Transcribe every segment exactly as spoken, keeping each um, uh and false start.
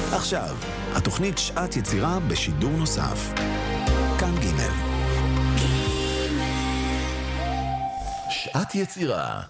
עכשיו, התוכנית שעת יצירה בשידור נוסף. כאן ג' שעת יצירה.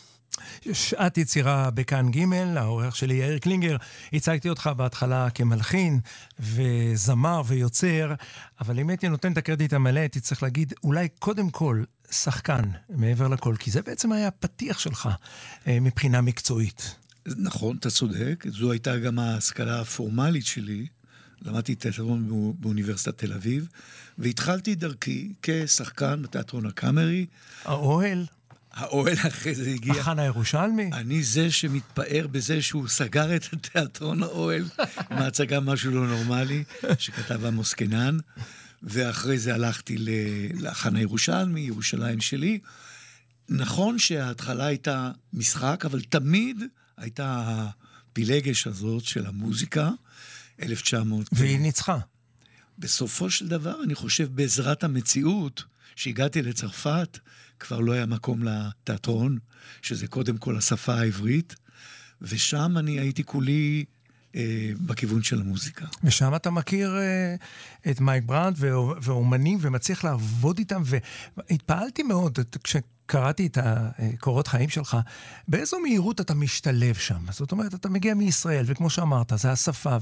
שעת יצירה בכאן ג', העורך שלי יאיר קלינגר. הצגתי אותך בהתחלה כמלחין וזמר ויוצר, אבל אם הייתי נותן את הקרדיט המלא, הייתי צריך להגיד אולי קודם כל שחקן מעבר לכל, כי זה בעצם היה הפתיח שלך מבחינה מקצועית. נכון, אתה צודק. זו הייתה גם ההשכלה הפורמלית שלי. למדתי תיאטרון באוניברסיטת תל אביב, והתחלתי דרכי כשחקן בתיאטרון הקאמרי. האוהל. האוהל אחרי זה הגיע. החנה הירושלמי. אני זה שמתפאר בזה שהוא סגר את התיאטרון האוהל, מהצגה משהו לא נורמלי, שכתב עמוס קינן, ואחרי זה הלכתי לחנה הירושלמי, ירושלים שלי. נכון שההתחלה הייתה משחק, אבל תמיד הייתה הפילגש הזאת של המוזיקה, אלף תשע מאות. והיא ניצחה. בסופו של דבר, אני חושב, בעזרת המציאות, שהגעתי לצרפת, כבר לא היה מקום לתיאטרון, שזה קודם כל השפה העברית, ושם אני הייתי כולי אה, בכיוון של המוזיקה. ושם אתה מכיר אה, את מייק ברנט ואומנים, ומצליח לעבוד איתם, והתפעלתי מאוד כשקראתי את הקורות חיים שלך, באיזו מהירות אתה משתלב שם. זאת אומרת, אתה מגיע מישראל, וכמו שאמרת, זה השפה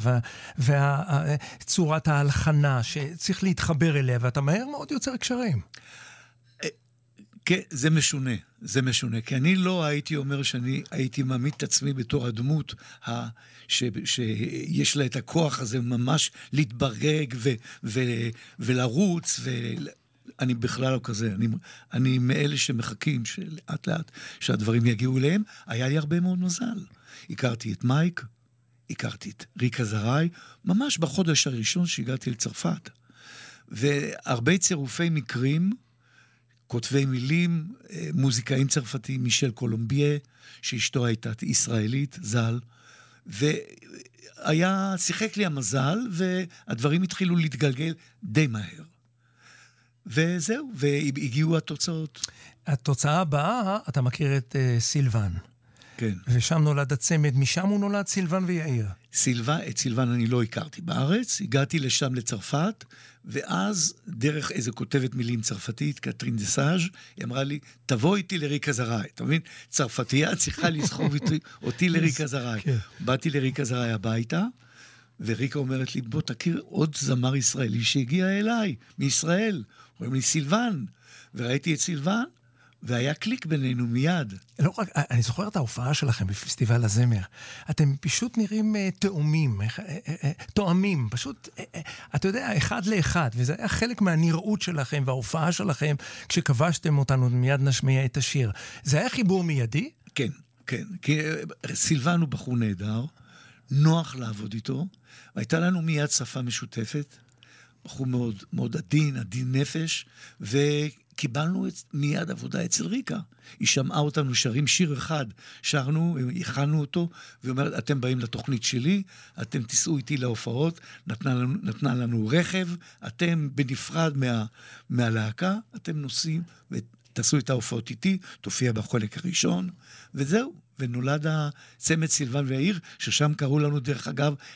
וצורת ההלחנה שצריך להתחבר אליה, ואתה מהר מאוד יוצר קשרים. כן, זה משונה, זה משונה, כי אני לא הייתי אומר שאני הייתי מעמיד את עצמי בתור הדמות ה, ש, שיש לה את הכוח הזה ממש להתברג ו, ו, ולרוץ, ואני בכלל לא כזה, אני, אני מאלה שמחכים שלאט לאט שהדברים יגיעו אליהם. היה לי הרבה מאוד מזל. הכרתי את מייק, הכרתי את ריקה זראי, ממש בחודש הראשון שהגעתי לצרפת, והרבה צירופי מקרים, כותבי מילים, מוזיקאים צרפתיים, מישל קולומביה, שאשתו הייתה ישראלית, זל, והיה, שיחק לי המזל, והדברים התחילו להתגלגל די מהר. וזהו, והגיעו התוצאות. התוצאה הבאה, אתה מכיר את uh, סילבן. כן. ושם נולד הצמד, משם הוא נולד סילבן ויאיר. סילבן, את סילבן אני לא הכרתי בארץ, הגעתי לשם לצרפת, ואז דרך איזו כותבת מילים צרפתית, קטרין דה סאז', היא אמרה לי, תבוא איתי לריקה זראי. אתה מבין? צרפתייה צריכה לסחוב אותי, אותי לריקה זראי. כן. באתי לריקה זראי הביתה, וריקה אומרת לי, בוא תכיר עוד זמר ישראלי שהגיע אליי, מישראל. רואים לי סילבן, וראיתי את סילבן, והיה קליק בינינו מיד. לא רק, אני זוכר את ההופעה שלכם בפסטיבל הזמר. אתם פשוט נראים תאומים, תואמים, פשוט, אתה יודע, אחד לאחד, וזה היה חלק מהנראות שלכם וההופעה שלכם, כשכבשתם אותנו מיד נשמיע את השיר. זה היה חיבור מיידי? כן, כן. כי סילבן הוא בחור נהדר, נוח לעבוד איתו, והייתה לנו מיד שפה משותפת, בחור מאוד, מאוד עדין, עדין נפש, ו... קיבלנו מיד עבודה אצל ריקה. היא שמעה אותנו שרים שיר אחד, שרנו, הכנו אותו, ואומרת, אתם באים לתוכנית שלי, אתם תיסעו איתי להופעות, נתנה לנו, נתנה לנו רכב, אתם בנפרד מה, מהלהקה, אתם נוסעים ותעשו את ההופעות איתי, תופיע בחלק הראשון, וזהו. ונולד הצמד סילבן ויאיר, ששם קראו לנו דרך אגב